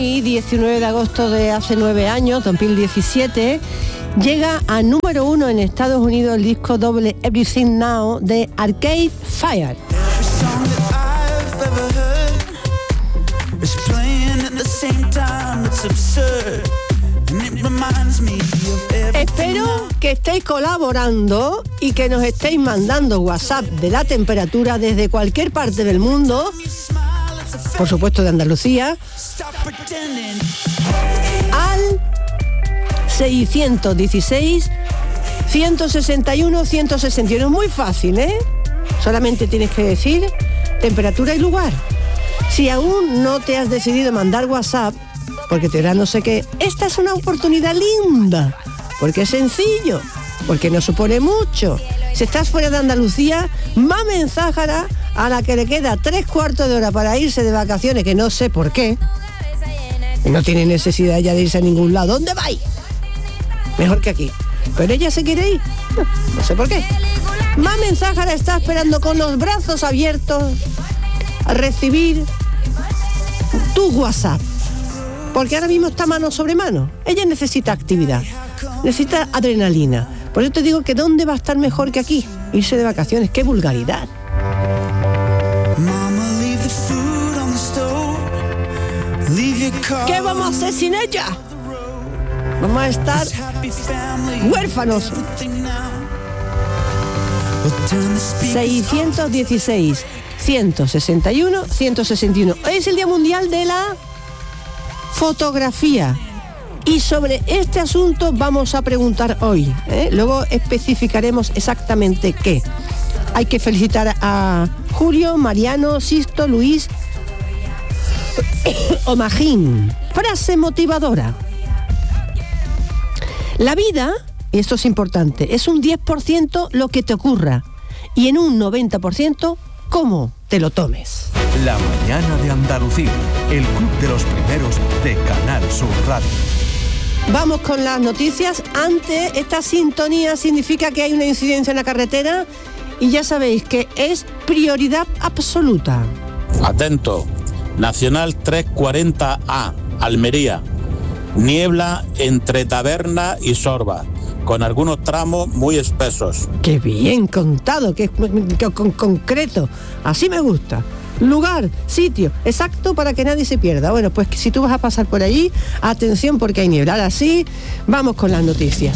Y 19 de agosto de hace 9 años, 2017, llega a número 1 en Estados Unidos el disco doble Everything Now de Arcade Fire. Espero que estéis colaborando y que nos estéis mandando WhatsApp de la temperatura desde cualquier parte del mundo, por supuesto de Andalucía, al 616 161 161. Muy fácil, ¿eh? Solamente tienes que decir temperatura y lugar. Si aún no te has decidido mandar WhatsApp, porque te da no sé qué, esta es una oportunidad linda, porque es sencillo, porque no supone mucho. Si estás fuera de Andalucía, Mamen Zájara, a la que le queda 3/4 de hora para irse de vacaciones, que no sé por qué, no tiene necesidad ya de irse a ningún lado. ¿Dónde vais? Mejor que aquí. Pero ella se quiere ir, no sé por qué. Mamen Zájara está esperando con los brazos abiertos a recibir tu WhatsApp, porque ahora mismo está mano sobre mano. Ella necesita actividad, necesita adrenalina. Por eso te digo que ¿dónde va a estar mejor que aquí? Irse de vacaciones. ¡Qué vulgaridad! ¿Qué vamos a hacer sin ella? Vamos a estar huérfanos. 616 161 161. Hoy es el Día Mundial de la Fotografía. Y sobre este asunto vamos a preguntar hoy, ¿eh? Luego especificaremos exactamente qué. Hay que felicitar a Julio, Mariano, Sisto, Luis o Magín. Frase motivadora. La vida, y esto es importante, es un 10% lo que te ocurra y en un 90% cómo te lo tomes. La mañana de Andalucía, el club de los primeros de Canal Sur Radio. Vamos con las noticias. Antes, esta sintonía significa que hay una incidencia en la carretera y ya sabéis que es prioridad absoluta. Atento, Nacional 340A, Almería. Niebla entre Taberna y Sorba, con algunos tramos muy espesos. Qué bien contado, qué concreto. Así me gusta. Lugar, sitio, exacto para que nadie se pierda. Bueno, pues si tú vas a pasar por allí, atención porque hay niebla. Ahora sí, vamos con las noticias.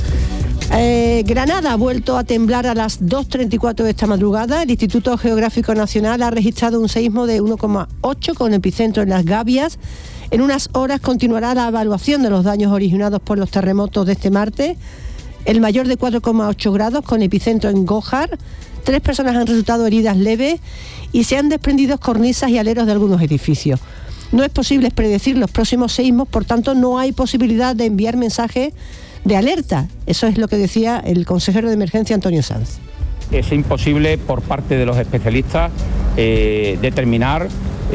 Granada ha vuelto a temblar a las 2:34 de esta madrugada. El Instituto Geográfico Nacional ha registrado un seísmo de 1,8 con epicentro en Las Gavias. En unas horas continuará la evaluación de los daños originados por los terremotos de este martes. El mayor de 4,8 grados con epicentro en Gójar. 3 personas han resultado heridas leves y se han desprendido cornisas y aleros de algunos edificios. No es posible predecir los próximos seísmos, por tanto no hay posibilidad de enviar mensajes de alerta. Eso es lo que decía el consejero de emergencia Antonio Sanz. Es imposible por parte de los especialistas determinar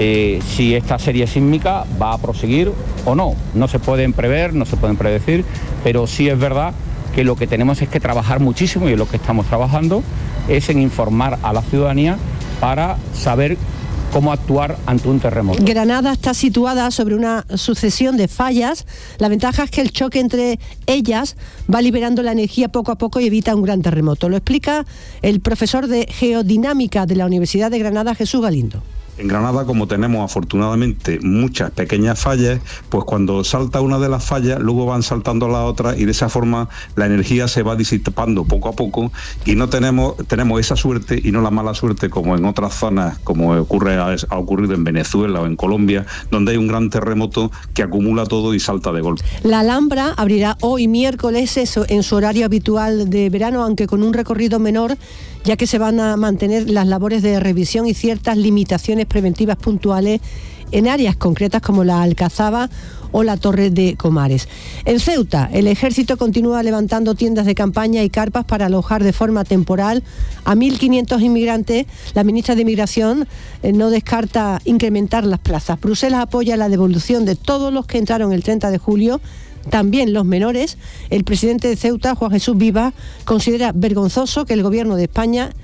si esta serie sísmica va a proseguir o no. No se pueden prever, no se pueden predecir, pero sí es verdad que lo que tenemos es que trabajar muchísimo, y lo que estamos trabajando es en informar a la ciudadanía para saber cómo actuar ante un terremoto. Granada está situada sobre una sucesión de fallas. La ventaja es que el choque entre ellas va liberando la energía poco a poco y evita un gran terremoto. Lo explica el profesor de Geodinámica de la Universidad de Granada, Jesús Galindo. En Granada, como tenemos afortunadamente muchas pequeñas fallas, pues cuando salta una de las fallas, luego van saltando las otras y de esa forma la energía se va disipando poco a poco y no tenemos esa suerte y no la mala suerte como en otras zonas, como ha ocurrido en Venezuela o en Colombia, donde hay un gran terremoto que acumula todo y salta de golpe. La Alhambra abrirá hoy miércoles en su horario habitual de verano, aunque con un recorrido menor, ya que se van a mantener las labores de revisión y ciertas limitaciones preventivas puntuales en áreas concretas como la Alcazaba o la Torre de Comares. En Ceuta, el ejército continúa levantando tiendas de campaña y carpas para alojar de forma temporal a 1.500 inmigrantes. La ministra de Migración no descarta incrementar las plazas. Bruselas apoya la devolución de todos los que entraron el 30 de julio, también los menores. El presidente de Ceuta, Juan Jesús Viva, considera vergonzoso que el gobierno de España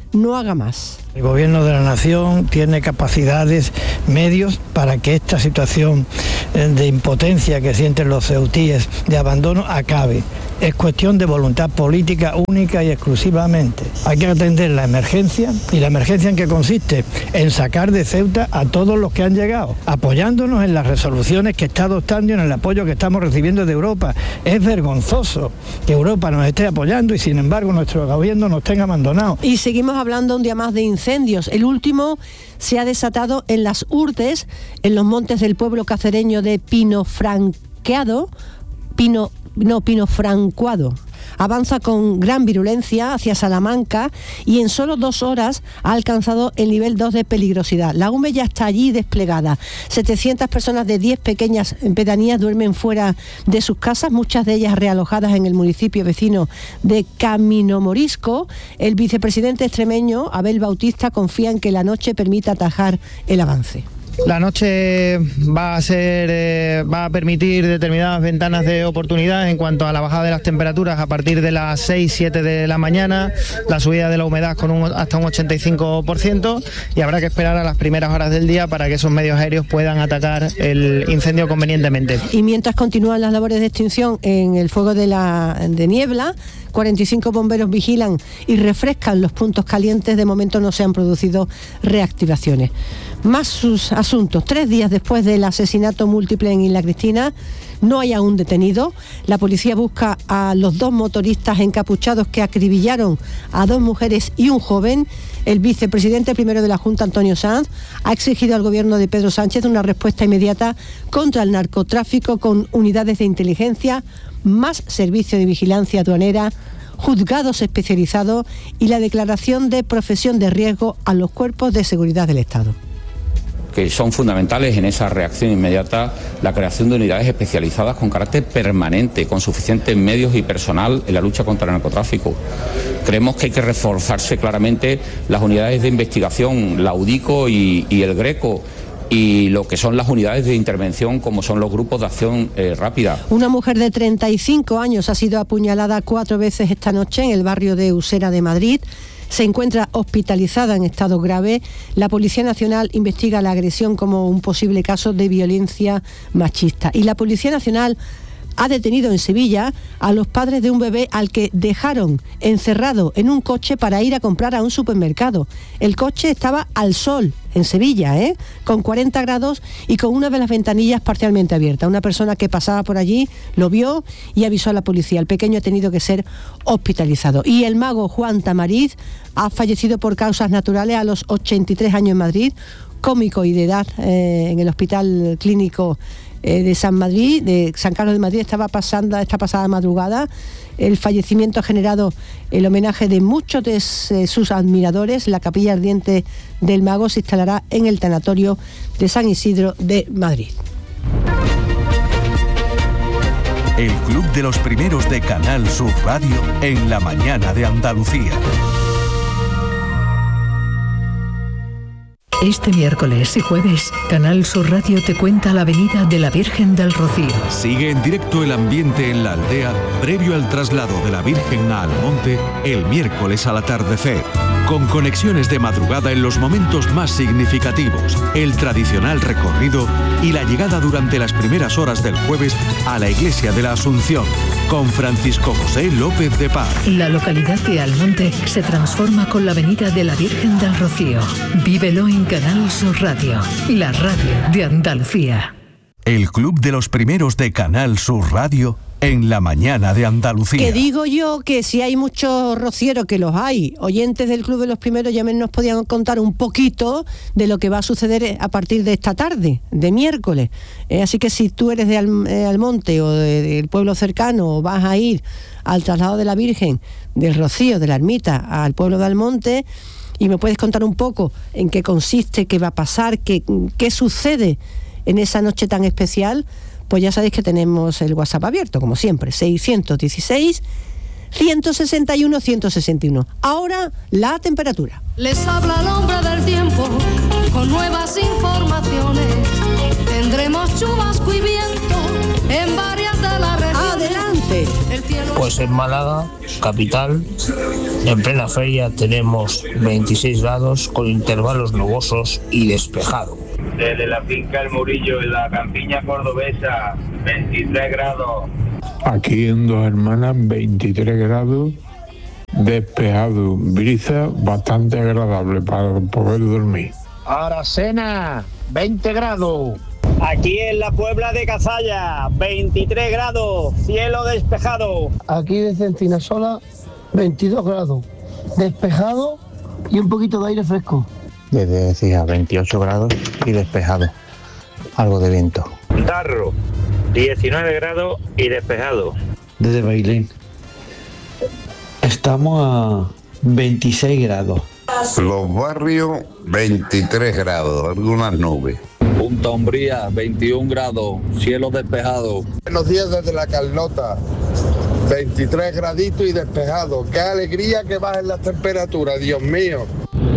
no haga más. El Gobierno de la Nación tiene capacidades, medios para que esta situación de impotencia que sienten los ceutíes, de abandono, acabe. Es cuestión de voluntad política única y exclusivamente. Hay que atender la emergencia, y la emergencia en que consiste en sacar de Ceuta a todos los que han llegado, apoyándonos en las resoluciones que está adoptando y en el apoyo que estamos recibiendo de Europa. Es vergonzoso que Europa nos esté apoyando y sin embargo nuestro gobierno nos tenga abandonados. Y seguimos hablando un día más de incendios. El último se ha desatado en Las Hurdes, en los montes del pueblo cacereño de Pino Franquado. Avanza con gran virulencia hacia Salamanca y en solo 2 horas ha alcanzado el nivel 2 de peligrosidad. La UME ya está allí desplegada. 700 personas de 10 pequeñas pedanías duermen fuera de sus casas, muchas de ellas realojadas en el municipio vecino de Camino Morisco. El vicepresidente extremeño, Abel Bautista, confía en que la noche permita atajar el avance. La noche va a permitir determinadas ventanas de oportunidad en cuanto a la bajada de las temperaturas a partir de las 6-7 de la mañana, la subida de la humedad con hasta un 85%, y habrá que esperar a las primeras horas del día para que esos medios aéreos puedan atacar el incendio convenientemente. Y mientras continúan las labores de extinción en el fuego de niebla, 45 bomberos vigilan y refrescan los puntos calientes. De momento no se han producido reactivaciones. Más sus asuntos. 3 días después del asesinato múltiple en Isla Cristina, no hay aún detenido. La policía busca a los 2 motoristas encapuchados que acribillaron a 2 mujeres y un joven. El vicepresidente primero de la Junta, Antonio Sanz, ha exigido al gobierno de Pedro Sánchez una respuesta inmediata contra el narcotráfico con unidades de inteligencia, más servicio de vigilancia aduanera, juzgados especializados y la declaración de profesión de riesgo a los cuerpos de seguridad del Estado. Que son fundamentales en esa reacción inmediata, la creación de unidades especializadas con carácter permanente, con suficientes medios y personal en la lucha contra el narcotráfico. Creemos que hay que reforzarse claramente las unidades de investigación, la UDICO y el GRECO, y lo que son las unidades de intervención, como son los grupos de acción rápida. Una mujer de 35 años ha sido apuñalada 4 veces esta noche en el barrio de Usera de Madrid. Se encuentra hospitalizada en estado grave. La Policía Nacional investiga la agresión como un posible caso de violencia machista. Y la Policía Nacional ha detenido en Sevilla a los padres de un bebé al que dejaron encerrado en un coche para ir a comprar a un supermercado. El coche estaba al sol en Sevilla, con 40 grados y con una de las ventanillas parcialmente abiertas. Una persona que pasaba por allí lo vio y avisó a la policía. El pequeño ha tenido que ser hospitalizado. Y el mago Juan Tamariz ha fallecido por causas naturales a los 83 años en Madrid, cómico y de edad, en el Hospital Clínico de San Carlos de Madrid. Esta pasada madrugada. El fallecimiento ha generado el homenaje de muchos de sus admiradores. La capilla ardiente del mago se instalará en el tanatorio de San Isidro de Madrid. El Club de los Primeros de Canal Sur Radio en la mañana de Andalucía. Este miércoles y jueves, Canal Sur Radio te cuenta la venida de la Virgen del Rocío. Sigue en directo el ambiente en la aldea previo al traslado de la Virgen a Almonte el miércoles al atardecer. Con conexiones de madrugada en los momentos más significativos, el tradicional recorrido y la llegada durante las primeras horas del jueves a la Iglesia de la Asunción, con Francisco José López de Paz. La localidad de Almonte se transforma con la venida de la Virgen del Rocío. Vívelo en Canal Sur Radio, la radio de Andalucía. El Club de los Primeros de Canal Sur Radio en la mañana de Andalucía. Que digo yo que si hay muchos rocieros, que los hay, oyentes del Club de los Primeros, ya nos podían contar un poquito de lo que va a suceder a partir de esta tarde, de miércoles. Así que si tú eres de Almonte o del pueblo cercano, o vas a ir al traslado de la Virgen del Rocío, de la Ermita, al pueblo de Almonte, y me puedes contar un poco en qué consiste, qué va a pasar, qué sucede en esa noche tan especial, pues ya sabéis que tenemos el WhatsApp abierto, como siempre, 616-161-161. Ahora, la temperatura. Les habla el hombre del tiempo, con nuevas informaciones. Tendremos chubasco y viento en varias de las regiones. ¡Adelante! Pues Pues en Málaga, capital, en plena feria tenemos 26 grados con intervalos nubosos y despejado. Desde la finca El Murillo, en la campiña cordobesa, 23 grados. Aquí en Dos Hermanas, 23 grados, despejado, brisa bastante agradable para poder dormir. Aracena, 20 grados. Aquí en la Puebla de Cazalla, 23 grados, cielo despejado. Aquí desde Encinasola, 22 grados, despejado y un poquito de aire fresco. Desde Cija, 28 grados y despejado, algo de viento. Darro, 19 grados y despejado. Desde Bailén, estamos a 26 grados. Los Barrios, 23 grados, algunas nubes. Punta Umbría, 21 grados, cielo despejado. Buenos días desde La Carlota, 23 graditos y despejado. Qué alegría que bajen las temperaturas, Dios mío.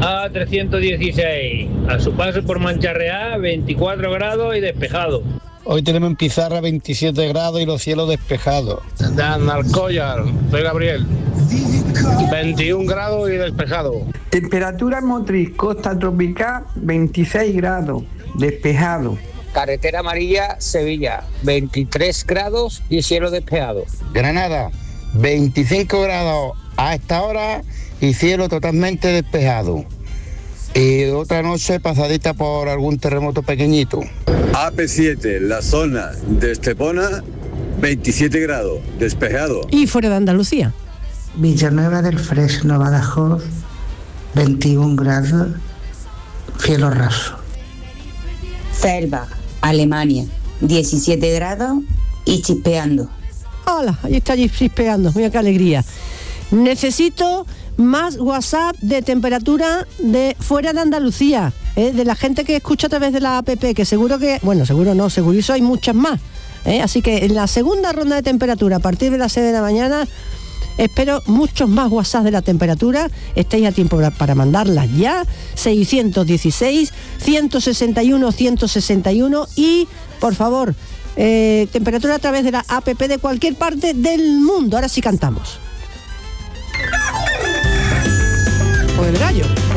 A316, a su paso por Mancharreá, 24 grados y despejado. Hoy tenemos en Pizarra 27 grados y los cielos despejados. De Alcollar, soy Gabriel, 21 grados y despejado. Temperatura en Motriz, costa tropical, 26 grados, despejado. Carretera amarilla, Sevilla, 23 grados y cielo despejado. Granada, 25 grados a esta hora y cielo totalmente despejado. Y otra noche pasadita por algún terremoto pequeñito. AP7, la zona de Estepona, 27 grados, despejado. Y fuera de Andalucía. Villanueva del Fresno, Badajoz, 21 grados, cielo raso. Feldbach, Alemania, 17 grados y chispeando. ¡Hala! Ahí está chispeando, mira qué alegría. Necesito más WhatsApp de temperatura de fuera de Andalucía, de la gente que escucha a través de la APP, que seguro que, bueno, seguro no, segurizo hay muchas más. Así que en la segunda ronda de temperatura, a partir de las 6 de la mañana, espero muchos más WhatsApp de la temperatura. Estáis a tiempo para mandarlas ya. 616 161 161 y, por favor, temperatura a través de la APP de cualquier parte del mundo. Ahora sí cantamos. Con el gallo.